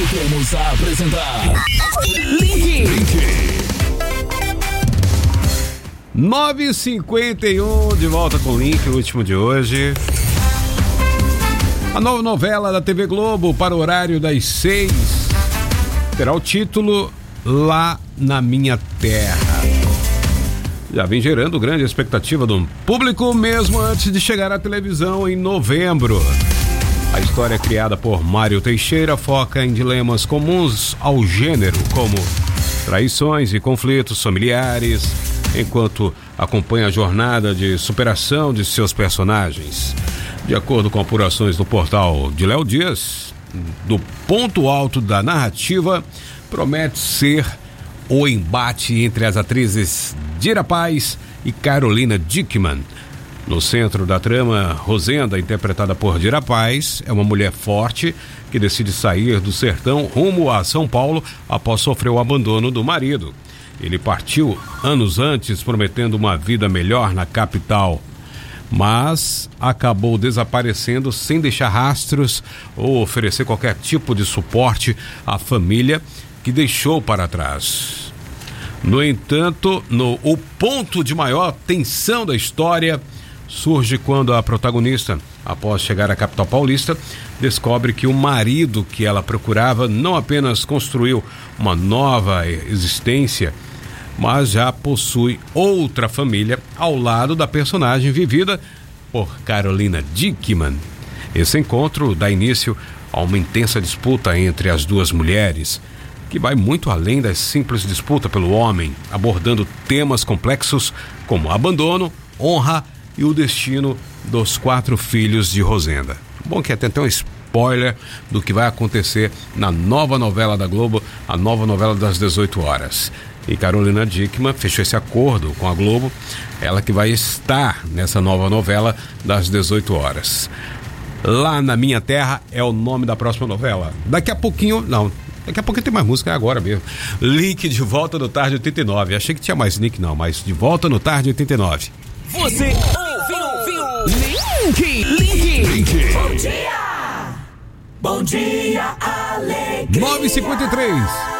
Voltamos a apresentar Link. 9h51, de volta com o Link, o último de hoje. A nova novela da TV Globo para o horário das 6 terá o título Lá na Minha Terra. Já vem gerando grande expectativa do público mesmo antes de chegar à televisão em novembro. A história criada por Mário Teixeira foca em dilemas comuns ao gênero, como traições e conflitos familiares, enquanto acompanha a jornada de superação de seus personagens. De acordo com apurações do portal de Léo Dias, do ponto alto da narrativa promete ser o embate entre as atrizes Dira Paz e Carolina Dickmann. No centro da trama, Rosenda, interpretada por Dira Paz, é uma mulher forte que decide sair do sertão rumo a São Paulo após sofrer o abandono do marido. Ele partiu anos antes, prometendo uma vida melhor na capital, mas acabou desaparecendo sem deixar rastros ou oferecer qualquer tipo de suporte à família que deixou para trás. No entanto, o ponto de maior tensão da história surge quando a protagonista, após chegar à capital paulista, descobre que o marido que ela procurava não apenas construiu uma nova existência, mas já possui outra família ao lado da personagem vivida por Carolina Dickmann. Esse encontro dá início a uma intensa disputa entre as duas mulheres, que vai muito além da simples disputa pelo homem, abordando temas complexos como abandono, honra e o destino dos 4 filhos de Rosenda. Bom que tem até um spoiler do que vai acontecer na nova novela da Globo, a nova novela das 18 horas. E Carolina Dickmann fechou esse acordo com a Globo, ela que vai estar nessa nova novela das 18 horas. Lá na Minha Terra é o nome da próxima novela. Daqui a pouquinho tem mais música, é agora mesmo. Link de Volta no Tarde 89. Achei que tinha mais Link, não, mas de Volta no Tarde 89. Você ouviu Link. Bom dia, alegria. 9h53.